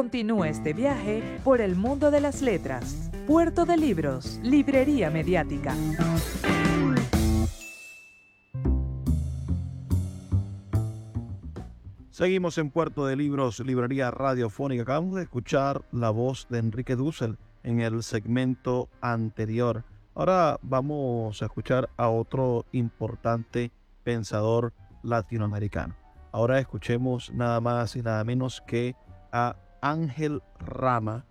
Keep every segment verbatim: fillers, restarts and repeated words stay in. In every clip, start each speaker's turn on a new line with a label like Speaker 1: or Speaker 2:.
Speaker 1: Continúa este viaje por el mundo de las letras. Puerto de Libros, Librería Mediática.
Speaker 2: Seguimos en Puerto de Libros, Librería Radiofónica. Acabamos de escuchar la voz de Enrique Dussel en el segmento anterior. Ahora vamos a escuchar a otro importante pensador latinoamericano. Ahora escuchemos nada más y nada menos que a Ángel Rama,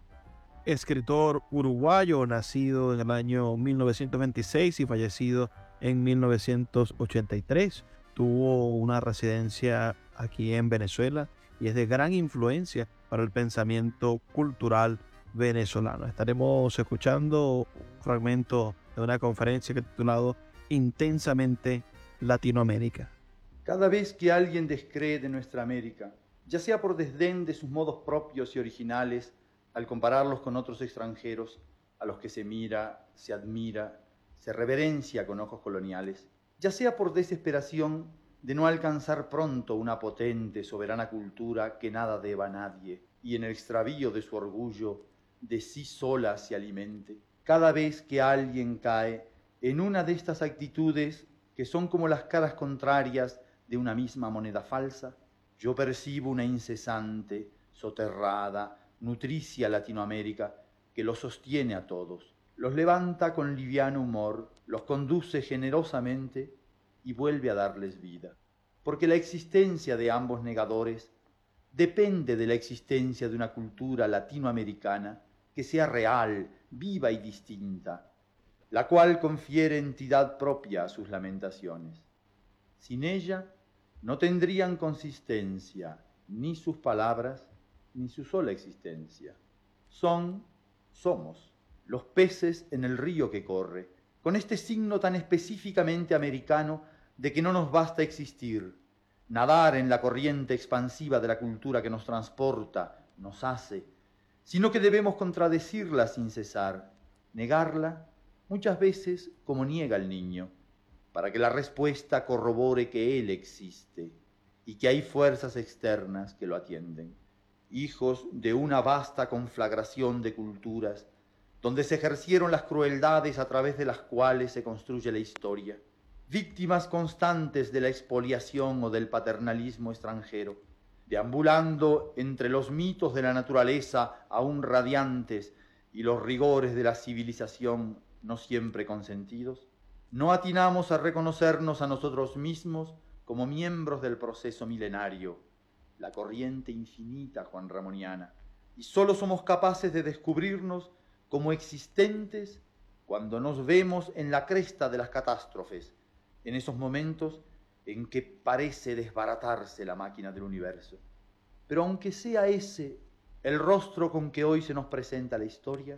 Speaker 2: escritor uruguayo, nacido en el año mil novecientos veintiséis y fallecido en mil novecientos ochenta y tres. Tuvo una residencia aquí en Venezuela y es de gran influencia para el pensamiento cultural venezolano. Estaremos escuchando un fragmento de una conferencia que he titulado Intensamente Latinoamérica.
Speaker 3: Cada vez que alguien descree de nuestra América, ya sea por desdén de sus modos propios y originales, al compararlos con otros extranjeros, a los que se mira, se admira, se reverencia con ojos coloniales, ya sea por desesperación de no alcanzar pronto una potente, soberana cultura que nada deba a nadie, y en el extravío de su orgullo de sí sola se alimente. Cada vez que alguien cae en una de estas actitudes que son como las caras contrarias de una misma moneda falsa, yo percibo una incesante, soterrada, nutricia Latinoamérica que los sostiene a todos, los levanta con liviano humor, los conduce generosamente y vuelve a darles vida. Porque la existencia de ambos negadores depende de la existencia de una cultura latinoamericana que sea real, viva y distinta, la cual confiere entidad propia a sus lamentaciones. Sin ella no tendrían consistencia ni sus palabras ni su sola existencia. Son, somos, los peces en el río que corre, con este signo tan específicamente americano de que no nos basta existir, nadar en la corriente expansiva de la cultura que nos transporta, nos hace, sino que debemos contradecirla sin cesar, negarla muchas veces como niega el niño, para que la respuesta corrobore que él existe y que hay fuerzas externas que lo atienden, hijos de una vasta conflagración de culturas, donde se ejercieron las crueldades a través de las cuales se construye la historia, víctimas constantes de la expoliación o del paternalismo extranjero, deambulando entre los mitos de la naturaleza aún radiantes y los rigores de la civilización no siempre consentidos, no atinamos a reconocernos a nosotros mismos como miembros del proceso milenario, la corriente infinita juanramoniana, y solo somos capaces de descubrirnos como existentes cuando nos vemos en la cresta de las catástrofes, en esos momentos en que parece desbaratarse la máquina del universo. Pero aunque sea ese el rostro con que hoy se nos presenta la historia,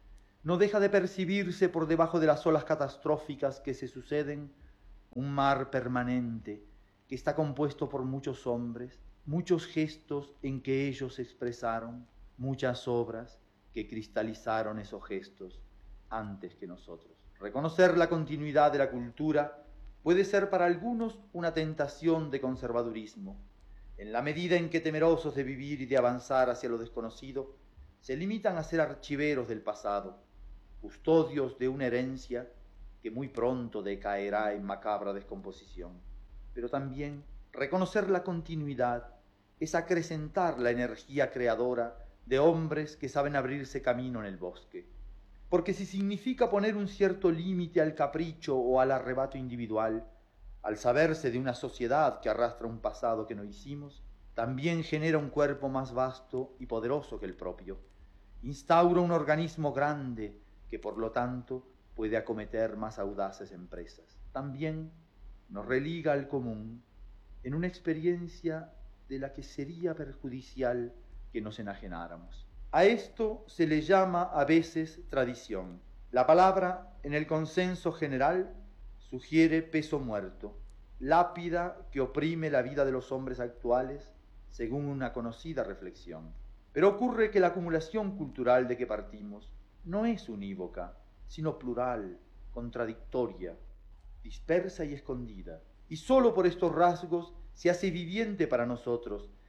Speaker 3: no deja de percibirse por debajo de las olas catastróficas que se suceden un mar permanente que está compuesto por muchos hombres, muchos gestos en que ellos se expresaron, muchas obras que cristalizaron esos gestos antes que nosotros. Reconocer la continuidad de la cultura puede ser para algunos una tentación de conservadurismo, en la medida en que, temerosos de vivir y de avanzar hacia lo desconocido, se limitan a ser archiveros del pasado, custodios de una herencia que muy pronto decaerá en macabra descomposición. Pero también reconocer la continuidad es acrecentar la energía creadora de hombres que saben abrirse camino en el bosque. Porque si significa poner un cierto límite al capricho o al arrebato individual, al saberse de una sociedad que arrastra un pasado que no hicimos, también genera un cuerpo más vasto y poderoso que el propio. Instaura un organismo grande que por lo tanto puede acometer más audaces empresas. También nos religa al común en una experiencia de la que sería perjudicial que nos enajenáramos. A esto se le llama a veces tradición. La palabra, en el consenso general, sugiere peso muerto, lápida que oprime la vida de los hombres actuales, según una conocida reflexión. Pero ocurre que la acumulación cultural de que partimos no es unívoca, sino plural, contradictoria, dispersa y escondida. Y sólo por estos rasgos se hace viviente para nosotros,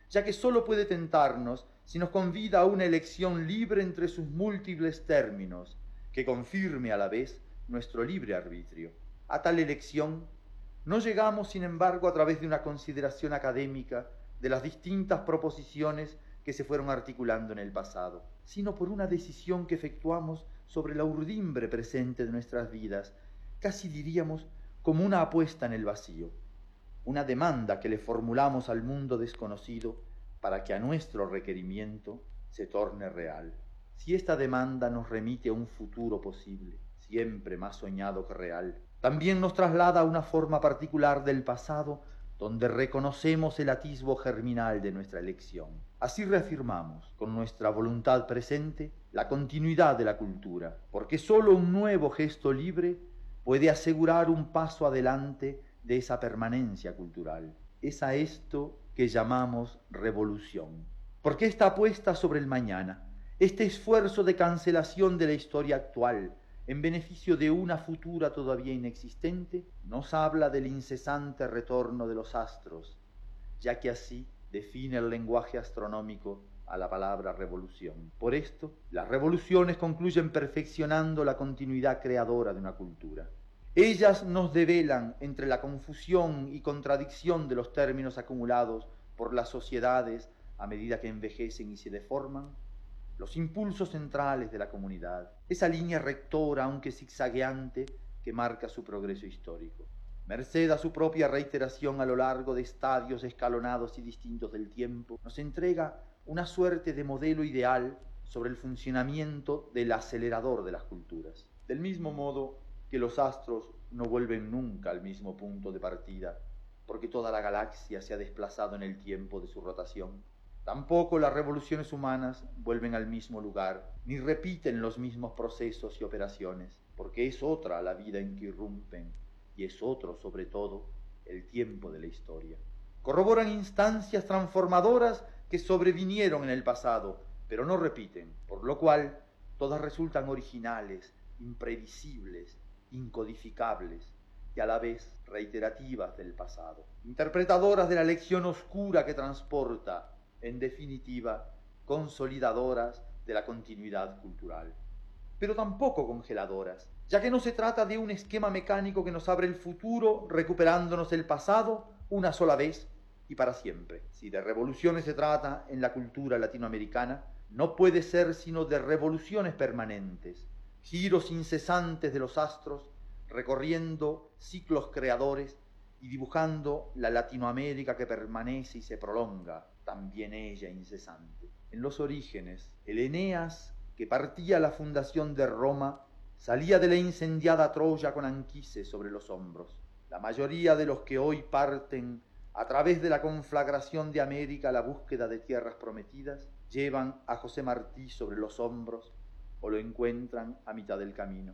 Speaker 3: ya que sólo puede tentarnos si nos convida a una elección libre entre sus múltiples términos, que confirme a la vez nuestro libre arbitrio. A tal elección no llegamos, sin embargo, a través de una consideración académica de las distintas proposiciones que se fueron articulando en el pasado, sino por una decisión que efectuamos sobre la urdimbre presente de nuestras vidas, casi diríamos como una apuesta en el vacío, una demanda que le formulamos al mundo desconocido para que a nuestro requerimiento se torne real. Si esta demanda nos remite a un futuro posible, siempre más soñado que real, también nos traslada a una forma particular del pasado donde reconocemos el atisbo germinal de nuestra elección. Así reafirmamos, con nuestra voluntad presente, la continuidad de la cultura, porque sólo un nuevo gesto libre puede asegurar un paso adelante de esa permanencia cultural. Es a esto que llamamos revolución. Porque esta apuesta sobre el mañana, este esfuerzo de cancelación de la historia actual en beneficio de una futura todavía inexistente, nos habla del incesante retorno de los astros, ya que así define el lenguaje astronómico a la palabra revolución. Por esto, las revoluciones concluyen perfeccionando la continuidad creadora de una cultura. Ellas nos develan entre la confusión y contradicción de los términos acumulados por las sociedades a medida que envejecen y se deforman, los impulsos centrales de la comunidad, esa línea rectora, aunque zigzagueante, que marca su progreso histórico. Merced a su propia reiteración a lo largo de estadios escalonados y distintos del tiempo, nos entrega una suerte de modelo ideal sobre el funcionamiento del acelerador de las culturas. Del mismo modo que los astros no vuelven nunca al mismo punto de partida, porque toda la galaxia se ha desplazado en el tiempo de su rotación, tampoco las revoluciones humanas vuelven al mismo lugar, ni repiten los mismos procesos y operaciones, porque es otra la vida en que irrumpen, y es otro, sobre todo, el tiempo de la historia. Corroboran instancias transformadoras que sobrevinieron en el pasado, pero no repiten, por lo cual todas resultan originales, imprevisibles, incodificables, y a la vez reiterativas del pasado, interpretadoras de la lección oscura que transporta, en definitiva, consolidadoras de la continuidad cultural, pero tampoco congeladoras, ya que no se trata de un esquema mecánico que nos abre el futuro recuperándonos el pasado una sola vez y para siempre. Si de revoluciones se trata en la cultura latinoamericana, no puede ser sino de revoluciones permanentes, giros incesantes de los astros, recorriendo ciclos creadores y dibujando la Latinoamérica que permanece y se prolonga, también ella incesante. En los orígenes, el Eneas, que partía a la fundación de Roma, salía de la incendiada Troya con Anquises sobre los hombros. La mayoría de los que hoy parten a través de la conflagración de América a la búsqueda de tierras prometidas, llevan a José Martí sobre los hombros o lo encuentran a mitad del camino.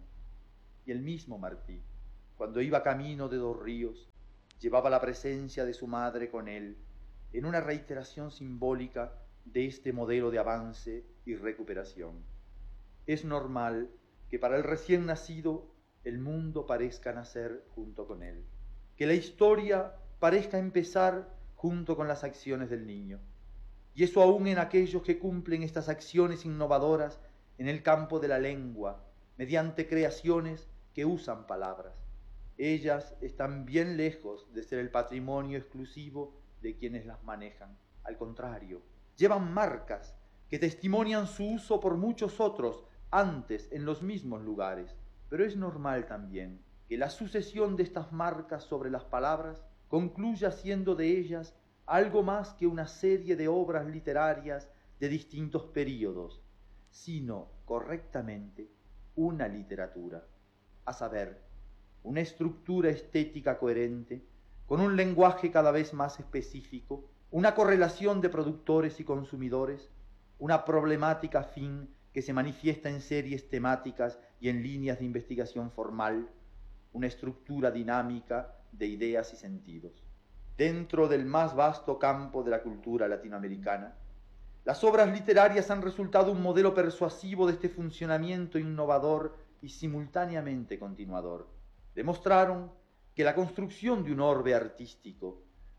Speaker 3: Y el mismo Martí, cuando iba camino de dos ríos, llevaba la presencia de su madre con él, en una reiteración simbólica de este modelo de avance y recuperación. Es normal que para el recién nacido el mundo parezca nacer junto con él, que la historia parezca empezar junto con las acciones del niño, y eso aún en aquellos que cumplen estas acciones innovadoras en el campo de la lengua, mediante creaciones que usan palabras. Ellas están bien lejos de ser el patrimonio exclusivo de quienes las manejan. Al contrario, llevan marcas que testimonian su uso por muchos otros antes en los mismos lugares. Pero es normal también que la sucesión de estas marcas sobre las palabras concluya siendo de ellas algo más que una serie de obras literarias de distintos períodos, sino correctamente una literatura, a saber, una estructura estética coherente, con un lenguaje cada vez más específico, una correlación de productores y consumidores, una problemática fin que se manifiesta en series temáticas y en líneas de investigación formal, una estructura dinámica de ideas y sentidos. Dentro del más vasto campo de la cultura latinoamericana, las obras literarias han resultado un modelo persuasivo de este funcionamiento innovador y simultáneamente continuador. Demostraron que la construcción de un orbe artístico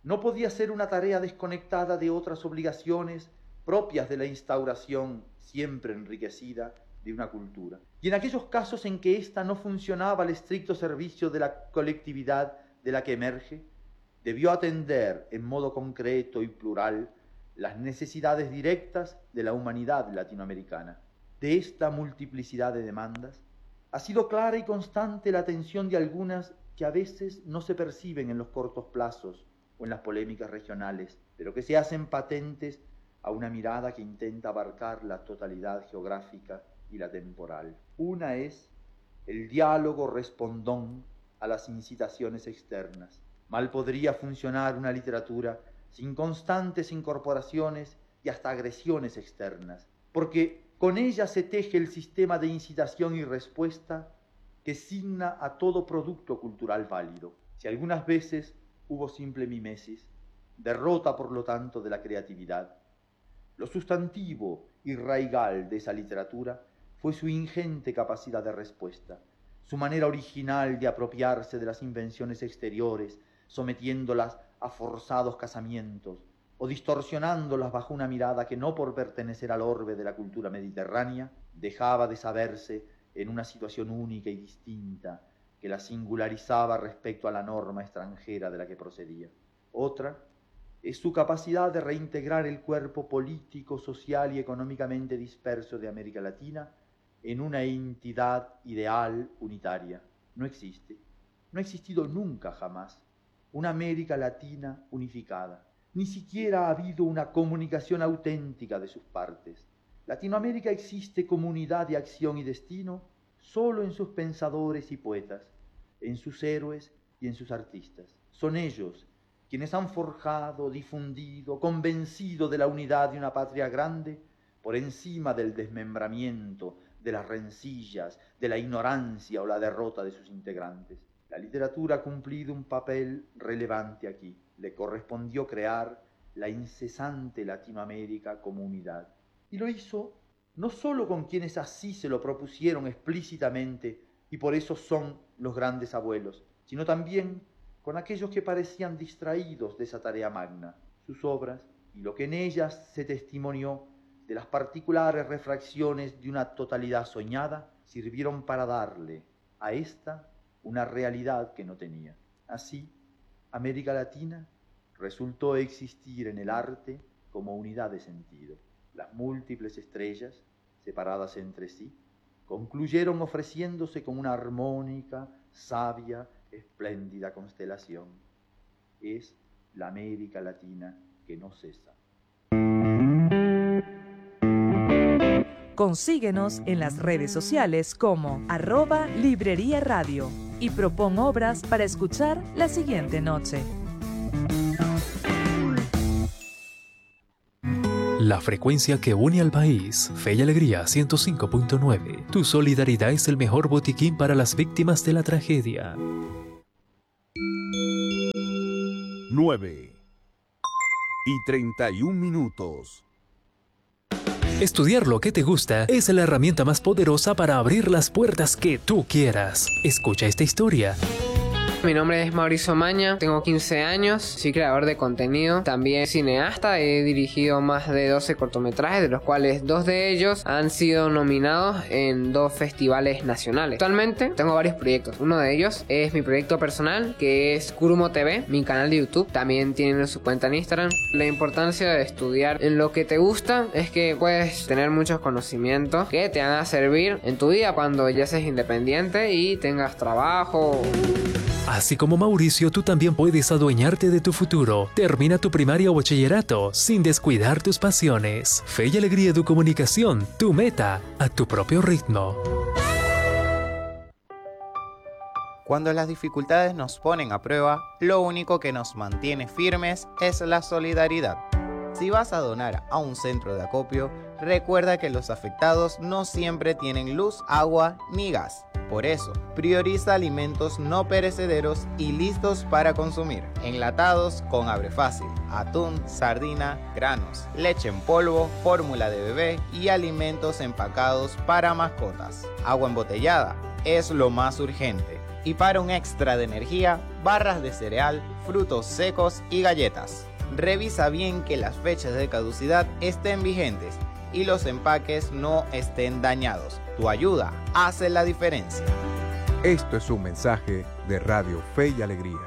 Speaker 3: no podía ser una tarea desconectada de otras obligaciones propias de la instauración siempre enriquecida de una cultura. Y en aquellos casos en que ésta no funcionaba al estricto servicio de la colectividad de la que emerge, debió atender en modo concreto y plural las necesidades directas de la humanidad latinoamericana. De esta multiplicidad de demandas, ha sido clara y constante la atención de algunas que a veces no se perciben en los cortos plazos o en las polémicas regionales, pero que se hacen patentes a una mirada que intenta abarcar la totalidad geográfica y la temporal. Una es el diálogo respondón a las incitaciones externas. Mal podría funcionar una literatura sin constantes incorporaciones y hasta agresiones externas, porque con ella se teje el sistema de incitación y respuesta que signa a todo producto cultural válido. Si algunas veces hubo simple mimesis, derrota por lo tanto de la creatividad, lo sustantivo y raigal de esa literatura fue su ingente capacidad de respuesta, su manera original de apropiarse de las invenciones exteriores, sometiéndolas a forzados casamientos o distorsionándolas bajo una mirada que no por pertenecer al orbe de la cultura mediterránea dejaba de saberse en una situación única y distinta que la singularizaba respecto a la norma extranjera de la que procedía. Otra es su capacidad de reintegrar el cuerpo político, social y económicamente disperso de América Latina en una entidad ideal unitaria. No existe, no ha existido nunca jamás una América Latina unificada. Ni siquiera ha habido una comunicación auténtica de sus partes. Latinoamérica existe como unidad de acción y destino solo en sus pensadores y poetas, en sus héroes y en sus artistas. Son ellos quienes han forjado, difundido, convencido de la unidad de una patria grande por encima del desmembramiento, de las rencillas, de la ignorancia o la derrota de sus integrantes. La literatura ha cumplido un papel relevante aquí. Le correspondió crear la incesante Latinoamérica como unidad. Y lo hizo no solo con quienes así se lo propusieron explícitamente y por eso son los grandes abuelos, sino también con aquellos que parecían distraídos de esa tarea magna. Sus obras y lo que en ellas se testimonió de las particulares refracciones de una totalidad soñada sirvieron para darle a esta una realidad que no tenía. Así, América Latina resultó existir en el arte como unidad de sentido. Las múltiples estrellas, separadas entre sí, concluyeron ofreciéndose como una armónica, sabia, espléndida constelación. Es la América Latina que no cesa.
Speaker 1: Consíguenos en las redes sociales como arroba Librería Radio y propon obras para escuchar la siguiente noche.
Speaker 4: La frecuencia que une al país. Fe y Alegría ciento cinco punto nueve. Tu solidaridad es el mejor botiquín para las víctimas de la tragedia.
Speaker 5: nueve y treinta y un minutos.
Speaker 4: Estudiar lo que te gusta es la herramienta más poderosa para abrir las puertas que tú quieras. Escucha esta historia.
Speaker 6: Mi nombre es Mauricio Maña, tengo quince años, soy creador de contenido, también cineasta, he dirigido más de doce cortometrajes, de los cuales dos de ellos han sido nominados en dos festivales nacionales. Actualmente tengo varios proyectos, uno de ellos es mi proyecto personal, que es Kurumo T V, mi canal de YouTube, también tienen su cuenta en Instagram. La importancia de estudiar en lo que te gusta es que puedes tener muchos conocimientos que te van a servir en tu vida cuando ya seas independiente y tengas trabajo.
Speaker 4: Así como Mauricio, tú también puedes adueñarte de tu futuro. Termina tu primaria o bachillerato sin descuidar tus pasiones. Fe y Alegría de Comunicación, tu meta, a tu propio ritmo.
Speaker 7: Cuando las dificultades nos ponen a prueba, lo único que nos mantiene firmes es la solidaridad. Si vas a donar a un centro de acopio, recuerda que los afectados no siempre tienen luz, agua ni gas. Por eso, prioriza alimentos no perecederos y listos para consumir, enlatados con abre fácil, atún, sardina, granos, leche en polvo, fórmula de bebé y alimentos empacados para mascotas. Agua embotellada es lo más urgente. Y para un extra de energía, barras de cereal, frutos secos y galletas. Revisa bien que las fechas de caducidad estén vigentes y los empaques no estén dañados. Tu ayuda hace la diferencia.
Speaker 5: Esto es un mensaje de Radio Fe y Alegría.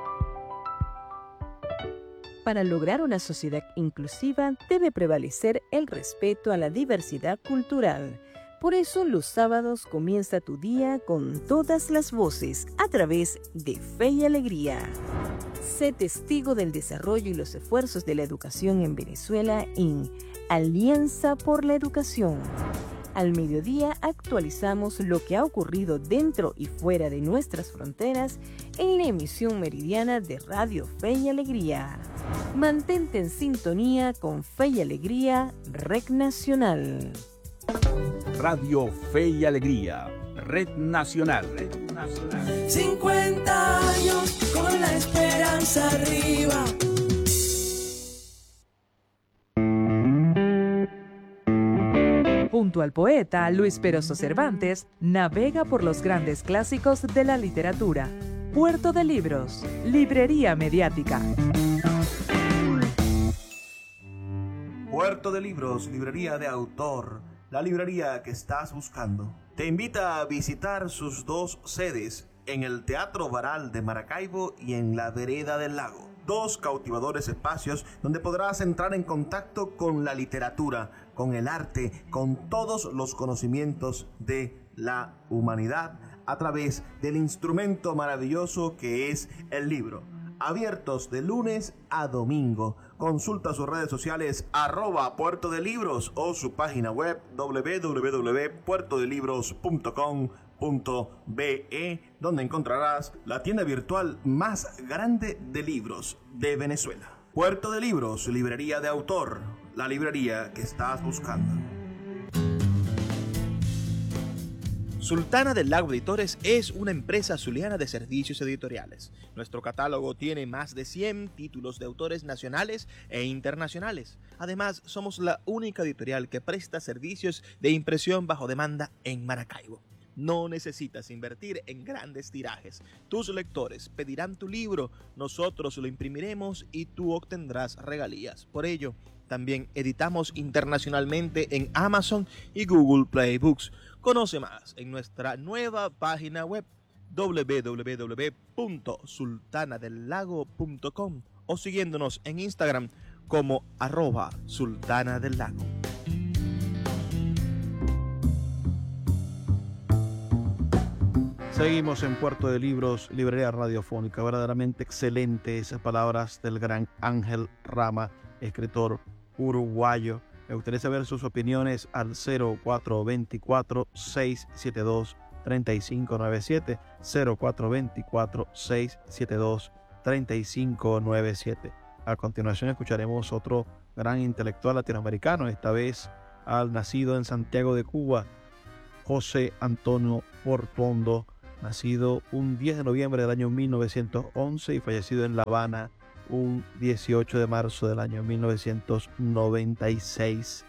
Speaker 8: Para lograr una sociedad inclusiva debe prevalecer el respeto a la diversidad cultural. Por eso los sábados comienza tu día con todas las voces a través de Fe y Alegría. Sé testigo del desarrollo y los esfuerzos de la educación en Venezuela en Alianza por la Educación. Al mediodía actualizamos lo que ha ocurrido dentro y fuera de nuestras fronteras en la emisión meridiana de Radio Fe y Alegría. Mantente en sintonía con Fe y Alegría, Red Nacional.
Speaker 5: Radio Fe y Alegría, Red Nacional. Red Nacional.
Speaker 9: cincuenta años con la esperanza arriba.
Speaker 1: Junto al poeta Luis Peroso Cervantes, navega por los grandes clásicos de la literatura. Puerto de Libros, Librería Mediática.
Speaker 2: Puerto de Libros, librería de autor, la librería que estás buscando. Te invita a visitar sus dos sedes en el Teatro Baral de Maracaibo y en la Vereda del Lago. Dos cautivadores espacios donde podrás entrar en contacto con la literatura, con el arte, con todos los conocimientos de la humanidad a través del instrumento maravilloso que es el libro. Abiertos de lunes a domingo. Consulta sus redes sociales arroba Puerto de Libros o su página web doble u doble u doble u punto puerto de libros punto com punto be, donde encontrarás la tienda virtual más grande de libros de Venezuela. Puerto de Libros, librería de autor, la librería que estás buscando.
Speaker 10: Sultana del Lago Editores es una empresa zuliana de servicios editoriales. Nuestro catálogo tiene más de cien títulos de autores nacionales e internacionales. Además, somos la única editorial que presta servicios de impresión bajo demanda en Maracaibo. No necesitas invertir en grandes tirajes. Tus lectores pedirán tu libro, nosotros lo imprimiremos y tú obtendrás regalías. Por ello, también editamos internacionalmente en Amazon y Google Play Books. Conoce más en nuestra nueva página web doble u doble u doble u punto sultana del lago punto com o siguiéndonos en Instagram como arroba sultana del lago.
Speaker 2: Seguimos en Puerto de Libros, librería radiofónica. Verdaderamente excelente esas palabras del gran Ángel Rama, escritor uruguayo. Me gustaría saber sus opiniones al cero cuatro dos cuatro, seis siete dos, tres cinco nueve siete, cero cuatro dos cuatro, seis siete dos, tres cinco nueve siete. A continuación escucharemos otro gran intelectual latinoamericano, esta vez al nacido en Santiago de Cuba, José Antonio Portuondo, nacido un diez de noviembre del año mil novecientos once y fallecido en La Habana un dieciocho de marzo del año mil novecientos noventa y seis.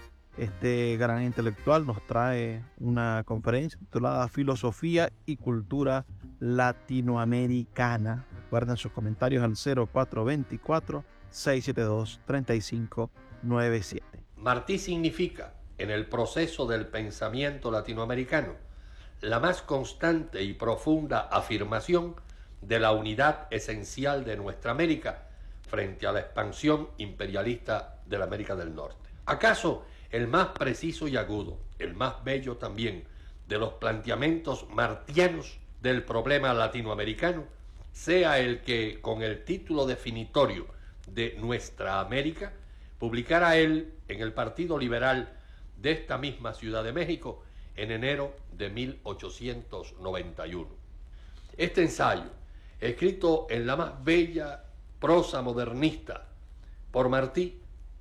Speaker 2: Este gran intelectual nos trae una conferencia titulada Filosofía y Cultura Latinoamericana. Guarden sus comentarios al cero cuatro dos cuatro, seis siete dos, tres cinco nueve siete.
Speaker 11: Martí significa, en el proceso del pensamiento latinoamericano, la más constante y profunda afirmación de la unidad esencial de nuestra América frente a la expansión imperialista de la América del Norte. ¿Acaso el más preciso y agudo, el más bello también, de los planteamientos martianos del problema latinoamericano sea el que, con el título definitorio de Nuestra América, publicara él en el Partido Liberal de esta misma Ciudad de México en enero de mil ochocientos noventa y uno? Este ensayo, escrito en la más bella prosa modernista por Martí,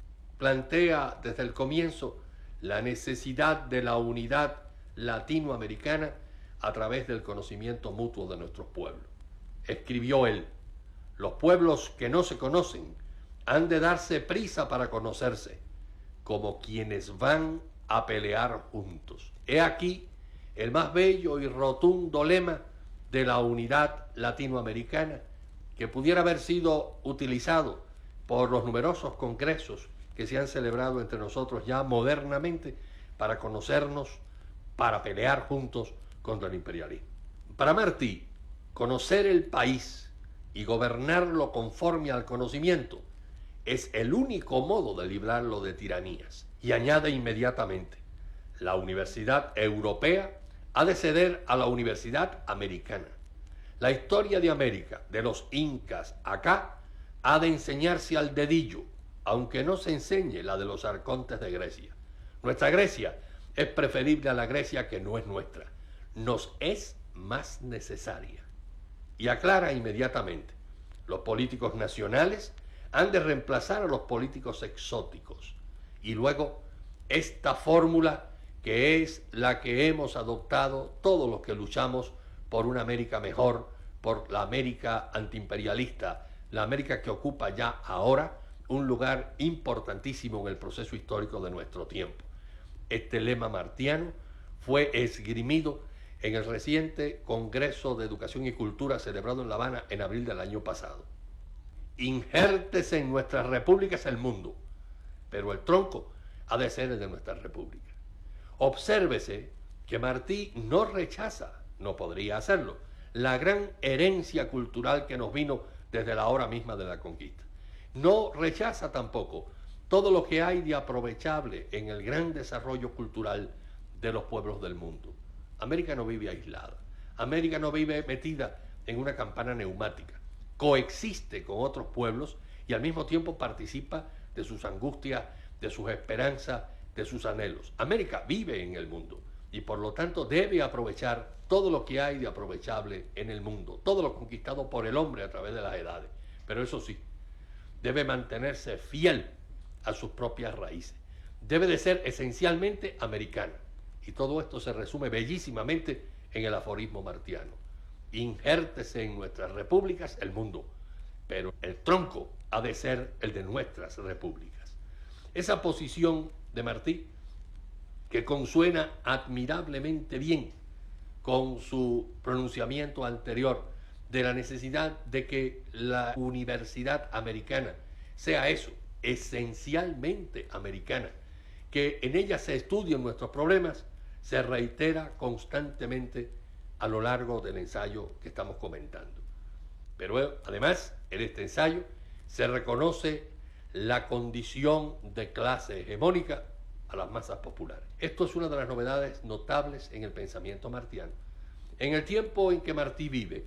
Speaker 11: plantea desde el comienzo la necesidad de la unidad latinoamericana a través del conocimiento mutuo de nuestros pueblos. Escribió él: los pueblos que no se conocen han de darse prisa para conocerse, como quienes van a pelear juntos. He aquí el más bello y rotundo lema de la unidad latinoamericana que pudiera haber sido utilizado por los numerosos congresos que se han celebrado entre nosotros ya modernamente para conocernos, para pelear juntos contra el imperialismo. Para Martí, conocer el país y gobernarlo conforme al conocimiento es el único modo de librarlo de tiranías. Y añade inmediatamente, la Universidad Europea ha de ceder a la Universidad Americana. La historia de América, de los incas acá, ha de enseñarse al dedillo, aunque no se enseñe la de los arcontes de Grecia. Nuestra Grecia es preferible a la Grecia que no es nuestra. Nos es más necesaria. Y aclara inmediatamente, los políticos nacionales han de reemplazar a los políticos exóticos. Y luego, esta fórmula que es la que hemos adoptado todos los que luchamos por una América mejor, por la América antiimperialista, la América que ocupa ya ahora un lugar importantísimo en el proceso histórico de nuestro tiempo. Este lema martiano fue esgrimido en el reciente Congreso de Educación y Cultura celebrado en La Habana en abril del año pasado. Injértese en nuestras repúblicas el mundo, pero el tronco ha de ser el de nuestra república. Obsérvese que Martí no rechaza, no podría hacerlo, la gran herencia cultural que nos vino desde la hora misma de la conquista. No rechaza tampoco todo lo que hay de aprovechable en el gran desarrollo cultural de los pueblos del mundo. América no vive aislada, América no vive metida en una campana neumática, coexiste con otros pueblos y al mismo tiempo participa de sus angustias, de sus esperanzas, de sus anhelos. América vive en el mundo y por lo tanto debe aprovechar todo lo que hay de aprovechable en el mundo, todo lo conquistado por el hombre a través de las edades. Pero eso sí, debe mantenerse fiel a sus propias raíces. Debe de ser esencialmente americana. Y todo esto se resume bellísimamente en el aforismo martiano. Injértese en nuestras repúblicas el mundo, pero el tronco ha de ser el de nuestras repúblicas. Esa posición de Martí, que consuena admirablemente bien con su pronunciamiento anterior de la necesidad de que la universidad americana sea eso, esencialmente americana, que en ella se estudien nuestros problemas, se reitera constantemente a lo largo del ensayo que estamos comentando. Pero además, en este ensayo se reconoce la condición de clase hegemónica a las masas populares. Esto es una de las novedades notables en el pensamiento martiano. En el tiempo en que Martí vive,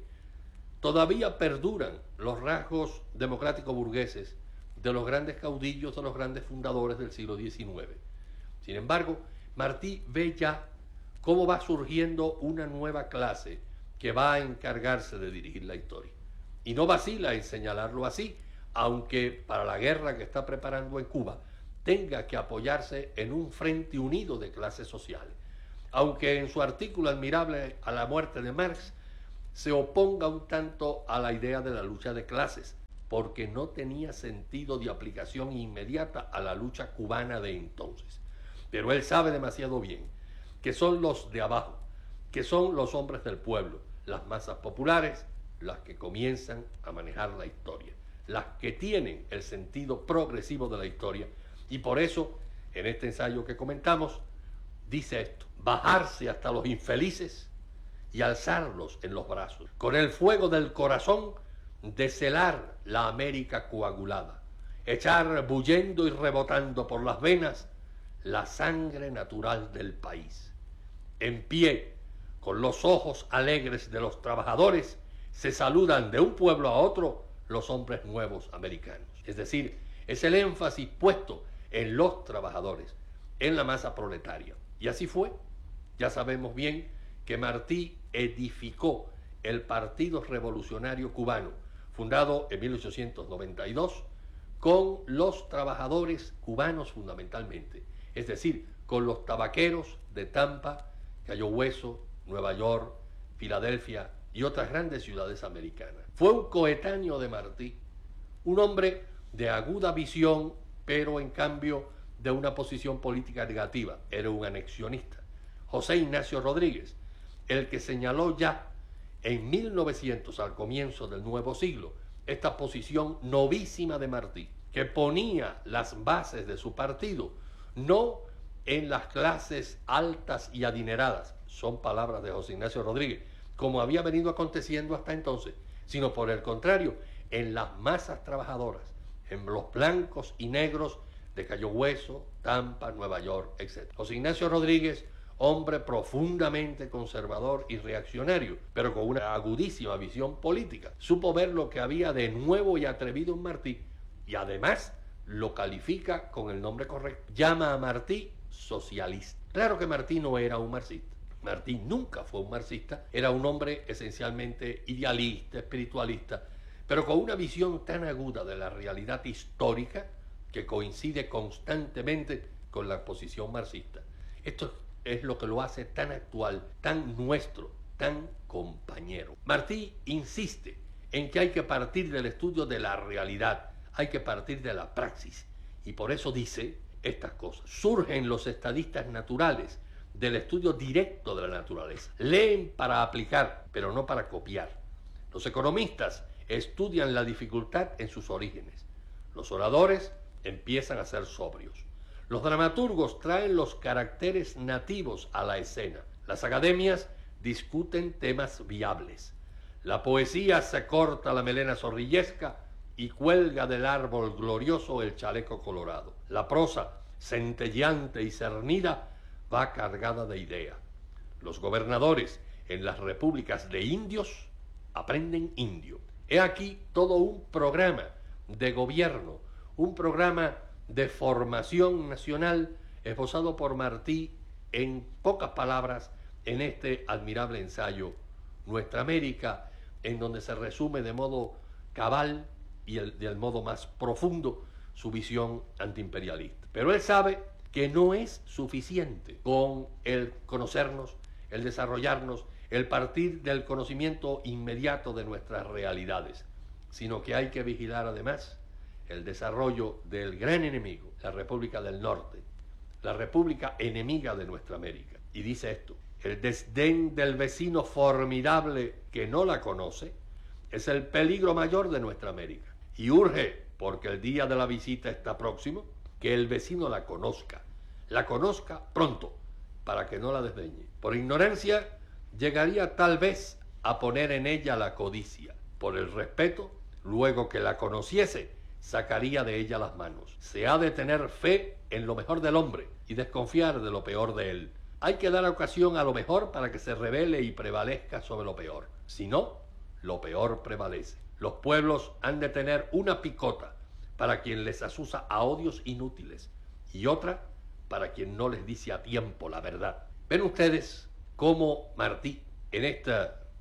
Speaker 11: todavía perduran los rasgos democráticos burgueses de los grandes caudillos, de los grandes fundadores del siglo diecinueve. Sin embargo, Martí ve ya cómo va surgiendo una nueva clase que va a encargarse de dirigir la historia. Y no vacila en señalarlo así, aunque para la guerra que está preparando en Cuba tenga que apoyarse en un frente unido de clases sociales. Aunque en su artículo admirable a la muerte de Marx se oponga un tanto a la idea de la lucha de clases, porque no tenía sentido de aplicación inmediata a la lucha cubana de entonces. Pero él sabe demasiado bien que son los de abajo, que son los hombres del pueblo, las masas populares, las que comienzan a manejar la historia, las que tienen el sentido progresivo de la historia. Y por eso, en este ensayo que comentamos, dice esto: bajarse hasta los infelices y alzarlos en los brazos, con el fuego del corazón deshelar la América coagulada, echar bullendo y rebotando por las venas la sangre natural del país. En pie, con los ojos alegres de los trabajadores, se saludan de un pueblo a otro los hombres nuevos americanos. Es decir, es el énfasis puesto en los trabajadores, en la masa proletaria. Y así fue. Ya sabemos bien que Martí edificó el Partido Revolucionario Cubano, fundado en mil ochocientos noventa y dos, con los trabajadores cubanos fundamentalmente, es decir, con los tabaqueros de Tampa, Cayo Hueso, Nueva York, Filadelfia y otras grandes ciudades americanas. Fue un coetáneo de Martí, un hombre de aguda visión, pero en cambio de una posición política negativa. Era un anexionista. José Ignacio Rodríguez, el que señaló ya en mil novecientos, al comienzo del nuevo siglo, esta posición novísima de Martí, que ponía las bases de su partido, no en las clases altas y adineradas, son palabras de José Ignacio Rodríguez, como había venido aconteciendo hasta entonces, sino por el contrario, en las masas trabajadoras, en los blancos y negros de Cayo Hueso, Tampa, Nueva York, etcétera. José Ignacio Rodríguez, hombre profundamente conservador y reaccionario, pero con una agudísima visión política, supo ver lo que había de nuevo y atrevido en Martí, y además lo califica con el nombre correcto. Llama a Martí socialista. Claro que Martí no era un marxista. Martí nunca fue un marxista. Era un hombre esencialmente idealista, espiritualista, pero con una visión tan aguda de la realidad histórica que coincide constantemente con la posición marxista. Esto es lo que lo hace tan actual, tan nuestro, tan compañero. Martí insiste en que hay que partir del estudio de la realidad, hay que partir de la praxis, y por eso dice estas cosas. Surgen los estadistas naturales del estudio directo de la naturaleza. Leen para aplicar, pero no para copiar. Los economistas estudian la dificultad en sus orígenes. Los oradores empiezan a ser sobrios. Los dramaturgos traen los caracteres nativos a la escena. Las academias discuten temas viables. La poesía se corta la melena zorrillesca y cuelga del árbol glorioso el chaleco colorado. La prosa, centelleante y cernida, va cargada de idea. Los gobernadores en las repúblicas de indios aprenden indio. He aquí todo un programa de gobierno, un programa de formación nacional esbozado por Martí en pocas palabras en este admirable ensayo Nuestra América, en donde se resume de modo cabal y el, del modo más profundo su visión antiimperialista. Pero él sabe que no es suficiente con el conocernos, el desarrollarnos, el partir del conocimiento inmediato de nuestras realidades, sino que hay que vigilar además el desarrollo del gran enemigo, la República del Norte, la república enemiga de nuestra América. Y dice esto: el desdén del vecino formidable que no la conoce es el peligro mayor de nuestra América. Y urge, porque el día de la visita está próximo, que el vecino la conozca, la conozca pronto, para que no la desdeñe. Por ignorancia llegaría tal vez a poner en ella la codicia. Por el respeto, luego que la conociese, sacaría de ella las manos. Se ha de tener fe en lo mejor del hombre y desconfiar de lo peor de él. Hay que dar ocasión a lo mejor para que se revele y prevalezca sobre lo peor. Si no, lo peor prevalece. Los pueblos han de tener una picota para quien les asusa a odios inútiles y otra para quien no les dice a tiempo la verdad. Ven ustedes cómo Martí, en este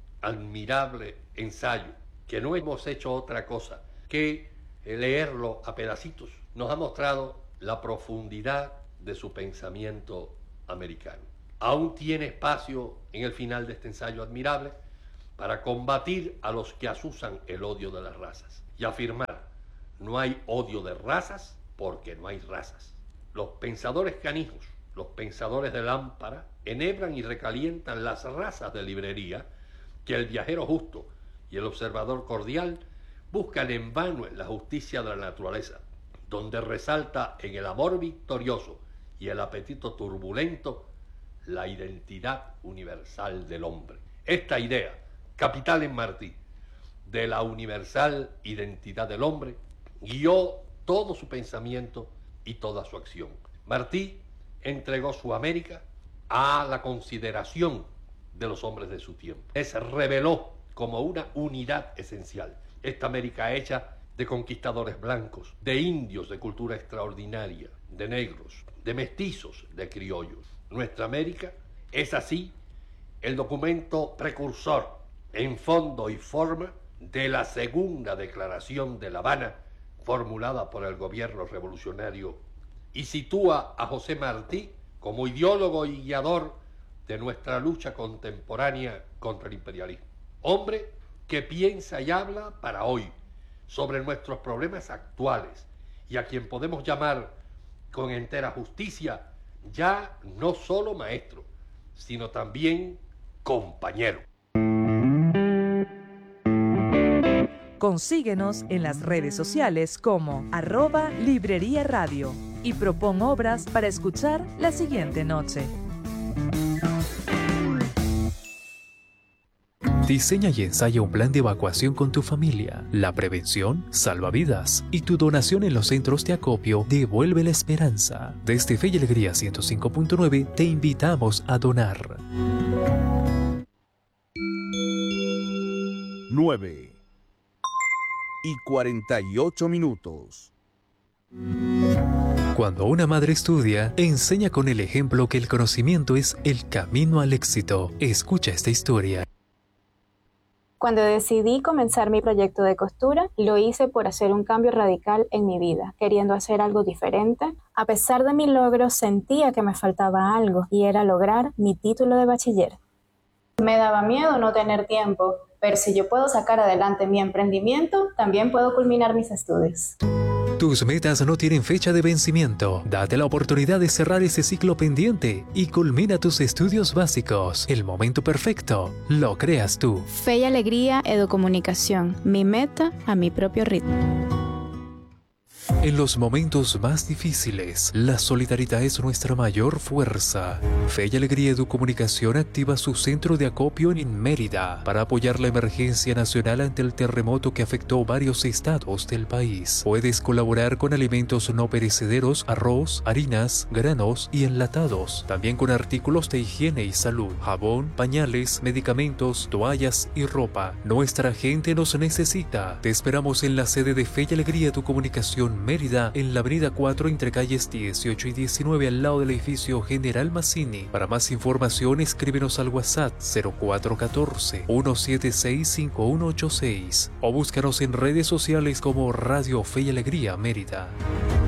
Speaker 11: admirable ensayo, que no hemos hecho otra cosa que leerlo a pedacitos, nos ha mostrado la profundidad de su pensamiento americano. Aún tiene espacio en el final de este ensayo admirable para combatir a los que asusan el odio de las razas y afirmar: no hay odio de razas porque no hay razas. Los pensadores canijos, los pensadores de lámpara, enhebran y recalientan las razas de librería que el viajero justo y el observador cordial buscan en vano en la justicia de la naturaleza, donde resalta en el amor victorioso y el apetito turbulento la identidad universal del hombre. Esta idea, capital en Martí, de la universal identidad del hombre, guió todo su pensamiento y toda su acción. Martí entregó su América a la consideración de los hombres de su tiempo. Se reveló como una unidad esencial. Esta América hecha de conquistadores blancos, de indios de cultura extraordinaria, de negros, de mestizos, de criollos. Nuestra América es así el documento precursor en fondo y forma de la segunda declaración de La Habana formulada por el gobierno revolucionario y sitúa a José Martí como ideólogo y guiador de nuestra lucha contemporánea contra el imperialismo. Hombre que piensa y habla para hoy sobre nuestros problemas actuales y a quien podemos llamar con entera justicia ya no solo maestro, sino también compañero.
Speaker 1: Consíguenos en las redes sociales como arroba Librería Radio y propón obras para escuchar la siguiente noche.
Speaker 4: Diseña y ensaya un plan de evacuación con tu familia. La prevención salva vidas y tu donación en los centros de acopio devuelve la esperanza. Desde Fe y Alegría ciento cinco punto nueve te invitamos a donar.
Speaker 12: nueve y cuarenta y ocho minutos.
Speaker 4: Cuando una madre estudia, enseña con el ejemplo que el conocimiento es el camino al éxito. Escucha esta historia.
Speaker 13: Cuando decidí comenzar mi proyecto de costura, lo hice por hacer un cambio radical en mi vida, queriendo hacer algo diferente. A pesar de mi logro, sentía que me faltaba algo, y era lograr mi título de bachiller. Me daba miedo no tener tiempo, pero si yo puedo sacar adelante mi emprendimiento, también puedo culminar mis estudios.
Speaker 4: Tus metas no tienen fecha de vencimiento. Date la oportunidad de cerrar ese ciclo pendiente y culmina tus estudios básicos. El momento perfecto lo creas tú.
Speaker 14: Fe y Alegría Educomunicación. Mi meta a mi propio ritmo.
Speaker 4: En los momentos más difíciles, la solidaridad es nuestra mayor fuerza. Fe y Alegría Educomunicación activa su centro de acopio en Mérida para apoyar la emergencia nacional ante el terremoto que afectó varios estados del país. Puedes colaborar con alimentos no perecederos, arroz, harinas, granos y enlatados. También con artículos de higiene y salud, jabón, pañales, medicamentos, toallas y ropa. Nuestra gente nos necesita. Te esperamos en la sede de Fe y Alegría Educomunicación Mérida, en la avenida cuatro entre calles dieciocho y diecinueve al lado del edificio General Mazzini. Para más información escríbenos al WhatsApp cero cuatro uno cuatro, uno siete seis, cinco uno ocho seis o búscanos en redes sociales como Radio Fe y Alegría Mérida.